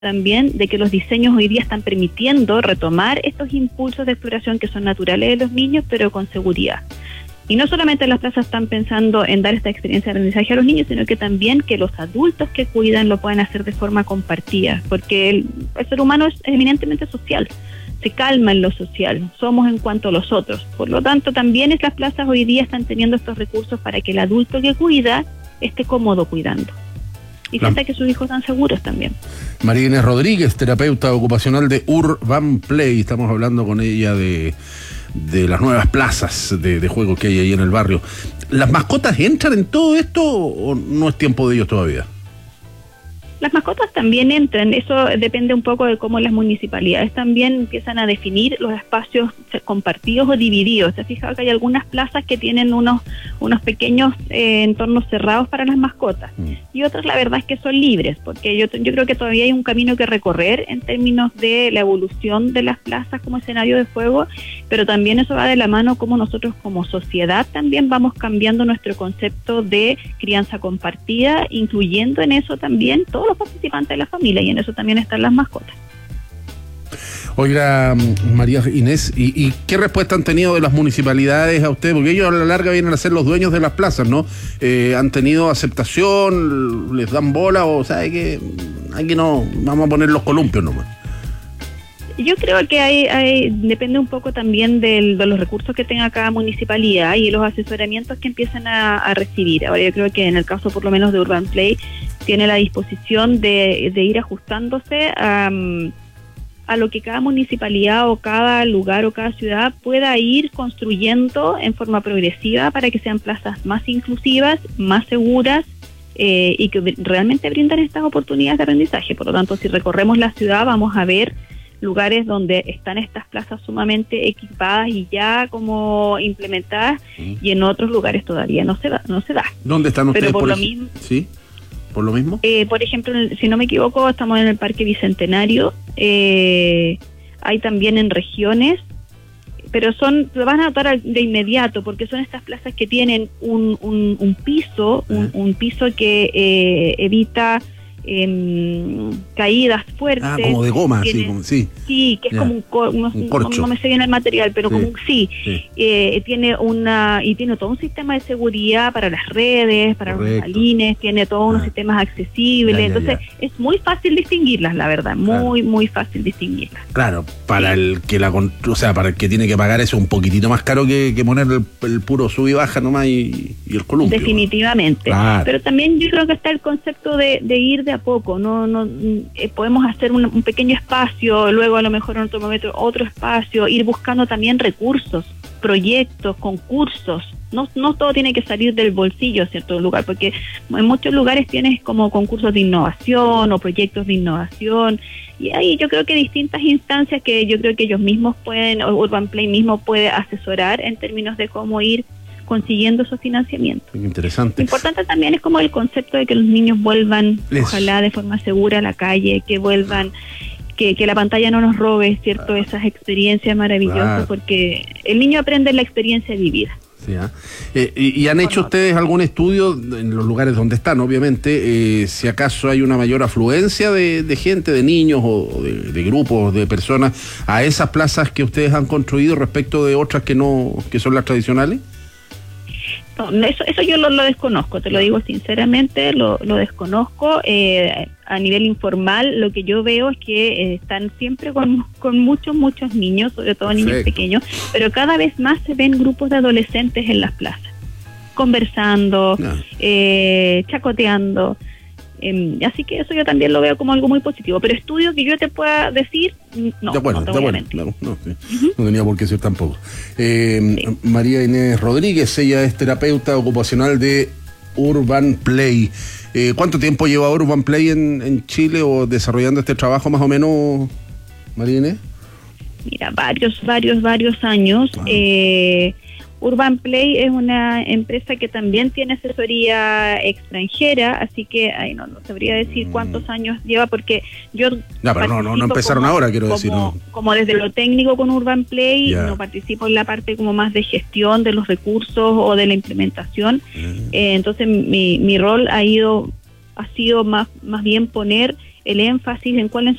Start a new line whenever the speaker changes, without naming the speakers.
también de que los diseños hoy día están permitiendo retomar estos impulsos de exploración que son naturales de los niños, pero con seguridad. Y no solamente las plazas están pensando en dar esta experiencia de aprendizaje a los niños, sino que también que los adultos que cuidan lo puedan hacer de forma compartida, porque el ser humano es eminentemente social, se calma en lo social, somos en cuanto a los otros. Por lo tanto, también estas plazas hoy día están teniendo estos recursos para que el adulto que cuida esté cómodo cuidando y sienta que sus hijos están seguros también.
María Inés Rodríguez, terapeuta ocupacional de Urban Play, estamos hablando con ella de las nuevas plazas de juego que hay ahí en el barrio. ¿Las mascotas entran en todo esto o no es tiempo de ellos todavía?
Las mascotas también entran, eso depende un poco de cómo las municipalidades también empiezan a definir los espacios compartidos o divididos. ¿Te has fijado que hay algunas plazas que tienen unos pequeños entornos cerrados para las mascotas? Y otras la verdad es que son libres, porque yo creo que todavía hay un camino que recorrer en términos de la evolución de las plazas como escenario de juego, pero también eso va de la mano como nosotros como sociedad también vamos cambiando nuestro concepto de crianza compartida, incluyendo en eso también todos los participantes de la familia, y en eso también están las mascotas.
Oiga, María Inés, ¿y qué respuesta han tenido de las municipalidades a usted? Porque ellos a la larga vienen a ser los dueños de las plazas, ¿no? ¿Han tenido aceptación? ¿Les dan bola? ¿O sabe que aquí no vamos a poner los columpios nomás?
Yo creo que depende un poco también de los recursos que tenga cada municipalidad y los asesoramientos que empiezan a recibir. Ahora yo creo que en el caso por lo menos de Urban Play tiene la disposición de ir ajustándose a lo que cada municipalidad o cada lugar o cada ciudad pueda ir construyendo en forma progresiva para que sean plazas más inclusivas, más seguras y que realmente brindan estas oportunidades de aprendizaje. Por lo tanto, si recorremos la ciudad vamos a ver lugares donde están estas plazas sumamente equipadas y ya como implementadas, y en otros lugares todavía no se da.
¿Dónde están ustedes?
Pero por lo mismo.
¿Sí? ¿Por lo mismo?
Por ejemplo, si no me equivoco, estamos en el Parque Bicentenario, hay también en regiones, pero lo van a notar de inmediato, porque son estas plazas que tienen un piso, un piso que evita caídas fuertes.
Como de goma,
tiene,
así como, sí.
Sí, que es como un corcho. No me sé bien el material, pero sí. Tiene todo un sistema de seguridad para las redes, para los balines, tiene todos unos sistemas accesibles, entonces es muy fácil distinguirlas, la verdad, muy fácil distinguirlas.
Claro, para el que para el que tiene que pagar eso un poquitito más caro que poner el puro sub y baja nomás y el columpio.
Definitivamente.
Claro.
Pero también yo creo que está el concepto de ir de a poco, podemos hacer un pequeño espacio, luego a lo mejor en otro momento otro espacio, ir buscando también recursos, proyectos, concursos. No todo tiene que salir del bolsillo a cierto lugar, porque en muchos lugares tienes como concursos de innovación o proyectos de innovación, y ahí yo creo que distintas instancias que yo creo que ellos mismos pueden, o Urban Play mismo puede asesorar en términos de cómo ir consiguiendo esos financiamientos.
Interesante.
Lo importante también es como el concepto de que los niños vuelvan, ojalá de forma segura a la calle, que vuelvan, que la pantalla no nos robe, ¿cierto? Esas experiencias maravillosas, porque el niño aprende en la experiencia de vivir.
Sí, ¿Y han hecho ustedes algún estudio en los lugares donde están, obviamente, si acaso hay una mayor afluencia de gente, de niños o de grupos de personas a esas plazas que ustedes han construido respecto de otras que son las tradicionales?
No, eso yo lo desconozco, te lo digo sinceramente, lo desconozco. A nivel informal, lo que yo veo es que están siempre con muchos niños, sobre todo niños pequeños, pero cada vez más se ven grupos de adolescentes en las plazas, conversando, chacoteando. Así que eso yo también lo veo como algo muy positivo, pero estudios que yo te pueda decir, no
tenía por qué ser tampoco. María Inés Rodríguez, ella es terapeuta ocupacional de Urban Play. ¿Cuánto tiempo lleva Urban Play en Chile o desarrollando este trabajo más o menos, María Inés?
Mira, varios años. Urban Play es una empresa que también tiene asesoría extranjera, así que no sabría decir cuántos años lleva, porque yo
pero no empezaron ahora, quiero decir.
Como desde lo técnico con Urban Play, no participo en la parte como más de gestión de los recursos o de la implementación. Entonces mi rol ha sido más bien poner el énfasis en cuáles